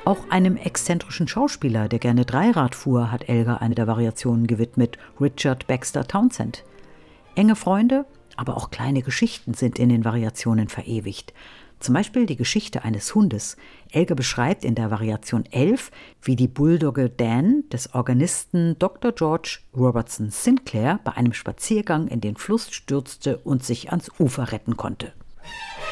Auch einem exzentrischen Schauspieler, der gerne Dreirad fuhr, hat Elgar eine der Variationen gewidmet, Richard Baxter Townsend. Enge Freunde, aber auch kleine Geschichten sind in den Variationen verewigt. Zum Beispiel die Geschichte eines Hundes. Elgar beschreibt in der Variation 11, wie die Bulldogge Dan des Organisten Dr. George Robertson Sinclair bei einem Spaziergang in den Fluss stürzte und sich ans Ufer retten konnte.